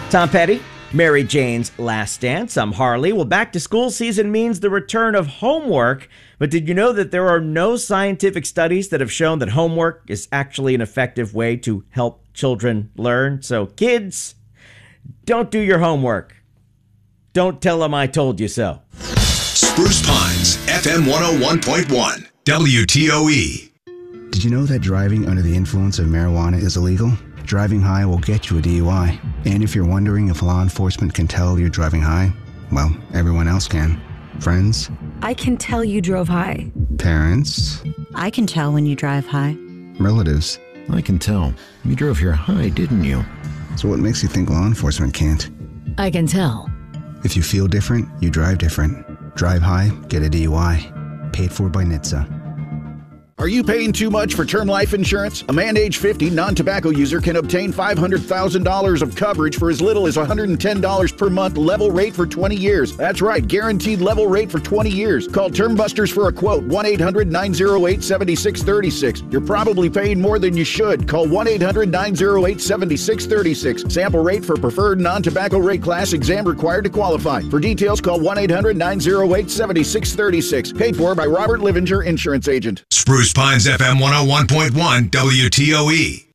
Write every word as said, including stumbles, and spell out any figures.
Tom Petty, Mary Jane's Last Dance. I'm Harley. Well, back to school season means the return of homework. But did you know that there are no scientific studies that have shown that homework is actually an effective way to help children learn? So kids, don't do your homework. Don't tell them I told you so. Spruce Pines, F M one oh one point one, W T O E. Did you know that driving under the influence of marijuana is illegal? Driving high will get you a D U I. And if you're wondering if law enforcement can tell you're driving high, well, everyone else can. Friends? I can tell you drove high. Parents? I can tell when you drive high. Relatives? I can tell. You drove here high, didn't you? So what makes you think law enforcement can't? I can tell. If you feel different, you drive different. Drive high, get a D U I. Paid for by N H T S A. Are you paying too much for term life insurance? A man age fifty non-tobacco user can obtain five hundred thousand dollars of coverage for as little as one hundred ten dollars per month, level rate for twenty years. That's right, guaranteed level rate for twenty years. Call Term Busters for a quote, one eight hundred nine oh eight seven six three six. You're probably paying more than you should. Call one eight hundred nine oh eight seven six three six. Sample rate for preferred non-tobacco rate class, exam required to qualify. For details, call one eight hundred nine oh eight seven six three six. Paid for by Robert Livinger, Insurance Agent. Spruce Pines, F M one oh one point one, W T O E.